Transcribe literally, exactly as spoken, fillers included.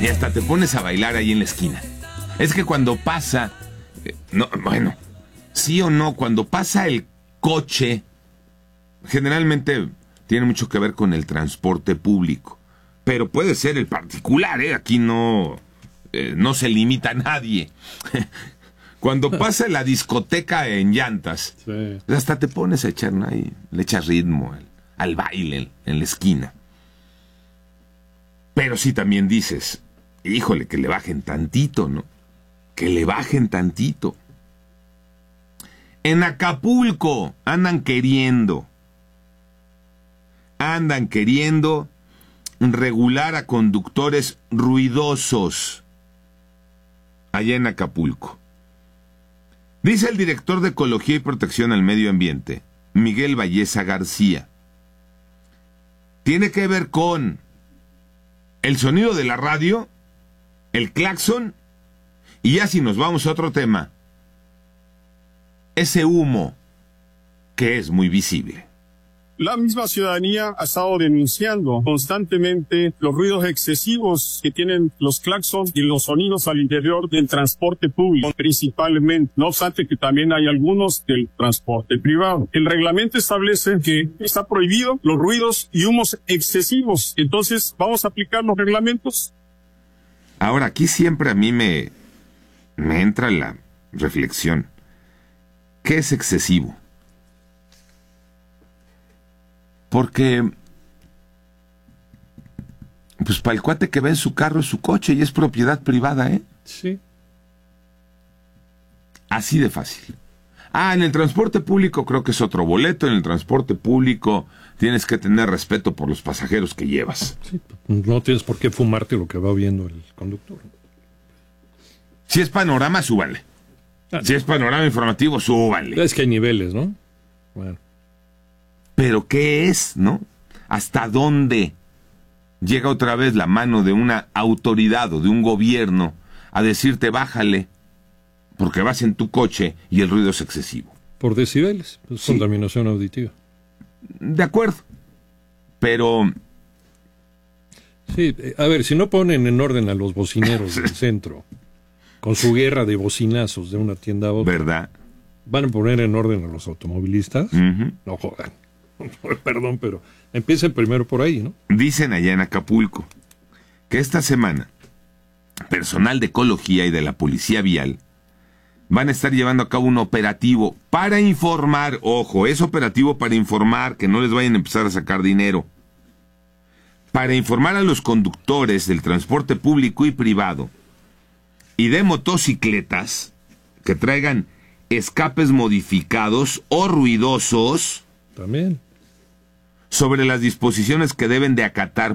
y hasta te pones a bailar ahí en la esquina. Es que cuando pasa, eh, no, bueno, sí o no, cuando pasa el coche, generalmente tiene mucho que ver con el transporte público, pero puede ser el particular, ¿eh? Aquí no, eh, no se limita a nadie. Cuando pasa la discoteca en llantas, sí, hasta te pones a echar ahí, le echas ritmo al, al baile en la esquina. Pero sí también dices, híjole, que le bajen tantito, ¿no? Que le bajen tantito. En Acapulco andan queriendo, andan queriendo regular a conductores ruidosos allá en Acapulco. Dice el director de Ecología y Protección al Medio Ambiente, Miguel Valleza García. Tiene que ver con el sonido de la radio, el claxon, y ya si nos vamos a otro tema, ese humo que es muy visible. La misma ciudadanía ha estado denunciando constantemente los ruidos excesivos que tienen los claxons y los sonidos al interior del transporte público, principalmente. No obstante que también hay algunos del transporte privado. El reglamento establece que está prohibido los ruidos y humos excesivos. Entonces, ¿vamos a aplicar los reglamentos? Ahora, aquí siempre a mí me, me entra la reflexión. ¿Qué es excesivo? Porque, pues para el cuate que ve en su carro es su coche y es propiedad privada, ¿eh? Sí. Así de fácil. Ah, en el transporte público creo que es otro boleto. En el transporte público tienes que tener respeto por los pasajeros que llevas. Sí, no tienes por qué fumarte lo que va viendo el conductor. Si es panorama, súbanle. Ah, si es panorama informativo, súbanle. Es que hay niveles, ¿no? Bueno. Pero ¿qué es, no? ¿Hasta dónde llega otra vez la mano de una autoridad o de un gobierno a decirte bájale porque vas en tu coche y el ruido es excesivo? Por decibeles, pues sí. Contaminación auditiva. De acuerdo, pero... Sí, a ver, si no ponen en orden a los bocineros del centro, con su guerra de bocinazos de una tienda a otra, ¿verdad? ¿Van a poner en orden a los automovilistas? Uh-huh. No jodan. Perdón, pero empiecen primero por ahí, ¿no? Dicen allá en Acapulco que esta semana personal de ecología y de la policía vial van a estar llevando a cabo un operativo para informar, ojo, es operativo para informar, que no les vayan a empezar a sacar dinero, para informar a los conductores del transporte público y privado y de motocicletas que traigan escapes modificados o ruidosos también sobre las disposiciones que deben de acatar